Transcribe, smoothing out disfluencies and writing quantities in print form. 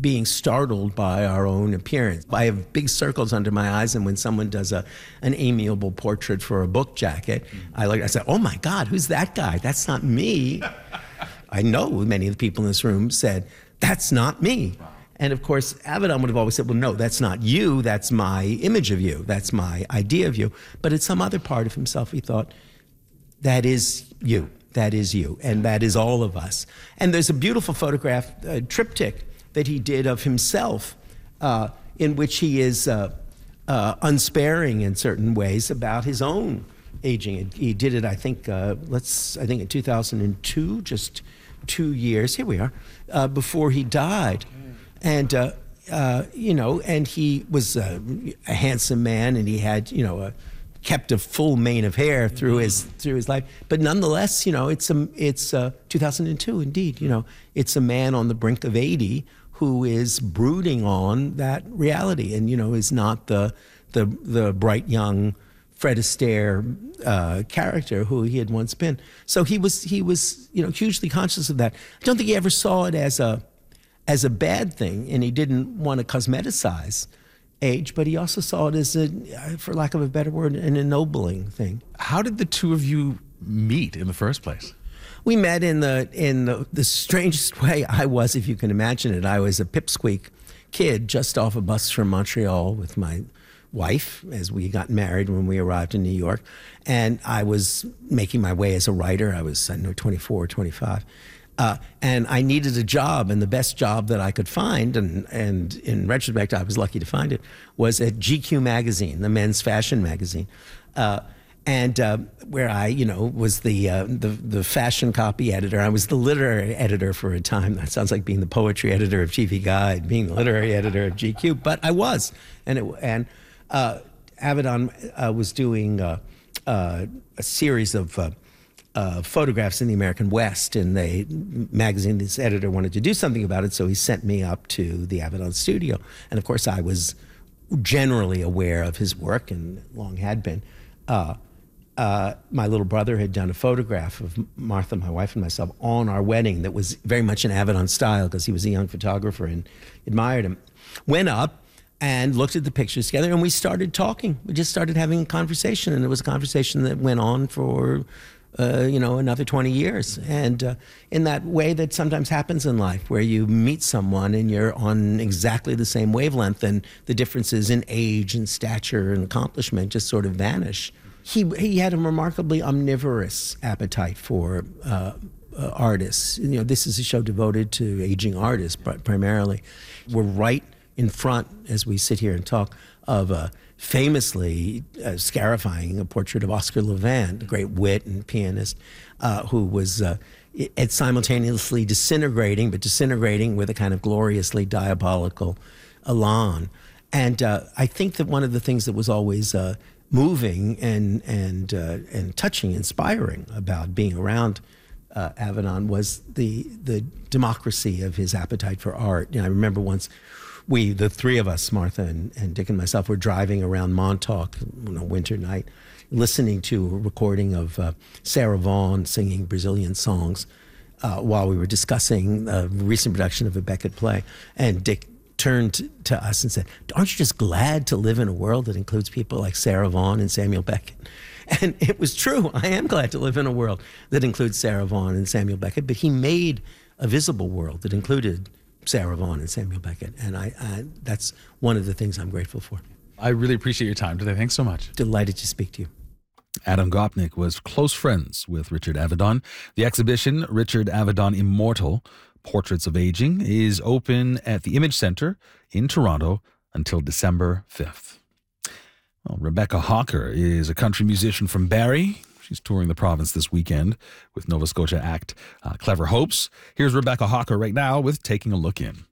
being startled by our own appearance. I have big circles under my eyes, and when someone does an amiable portrait for a book jacket, I say, oh my God, who's that guy? That's not me. I know many of the people in this room said, that's not me. Wow. And of course, Avedon would have always said, well, no, that's not you. That's my image of you. That's my idea of you. But at some other part of himself, he thought, that is you. That is you. And that is all of us. And there's a beautiful photograph, a triptych, that he did of himself in which he is unsparing in certain ways about his own aging. He did it, I think, in 2002, just 2 years, here we are, before he died. And, and he was a handsome man, and he had, kept a full mane of hair through his life. But nonetheless, it's 2002 indeed, it's a man on the brink of 80 who is brooding on that reality and, is not the bright young Fred Astaire character who he had once been. So he was hugely conscious of that. I don't think he ever saw it as a bad thing, and he didn't want to cosmeticize age, but he also saw it as for lack of a better word, an ennobling thing. How did the two of you meet in the first place? We met in the strangest way I was, if you can imagine it. I was a pipsqueak kid just off a bus from Montreal with my wife as we got married when we arrived in New York. And I was making my way as a writer. I was, 24 or 25. And I needed a job, and the best job that I could find, and in retrospect, I was lucky to find it, was at GQ magazine, the men's fashion magazine. Where I, was the fashion copy editor. I was the literary editor for a time. That sounds like being the poetry editor of TV Guide, being the literary editor of GQ, but I was. And Avedon was doing a series of photographs in the American West, and the magazine, this editor wanted to do something about it, so he sent me up to the Avedon studio. And of course, I was generally aware of his work and long had been. My little brother had done a photograph of Martha, my wife, and myself on our wedding that was very much in Avedon style because he was a young photographer and admired him. Went up and looked at the pictures together, and we started talking. We just started having a conversation, and it was a conversation that went on for another 20 years. And in that way that sometimes happens in life, where you meet someone and you're on exactly the same wavelength, and the differences in age and stature and accomplishment just sort of vanish. He had a remarkably omnivorous appetite for artists. This is a show devoted to aging artists primarily. We're right in front, as we sit here and talk, of famously scarifying a portrait of Oscar Levant, the great wit and pianist, who was simultaneously disintegrating, but disintegrating with a kind of gloriously diabolical elan. And I think that one of the things that was always moving and touching, inspiring about being around Avedon was the democracy of his appetite for art. I remember once the three of us, Martha and Dick and myself, were driving around Montauk on a winter night, listening to a recording of Sarah Vaughan singing Brazilian songs while we were discussing a recent production of a Beckett play. And Dick turned to us and said, aren't you just glad to live in a world that includes people like Sarah Vaughan and Samuel Beckett? And it was true. I am glad to live in a world that includes Sarah Vaughan and Samuel Beckett, but he made a visible world that included Sarah Vaughan and Samuel Beckett, and that's one of the things I'm grateful for. I really appreciate your time today. Thanks so much. Delighted to speak to you. Adam Gopnik was close friends with Richard Avedon. The exhibition, Richard Avedon Immortal, Portraits of Aging, is open at the Image Center in Toronto until December 5th. Well, Rebecca Hawker is a country musician from Barrie. She's touring the province this weekend with Nova Scotia act Clever Hopes. Here's Rebecca Hawker right now with Taking a Look In.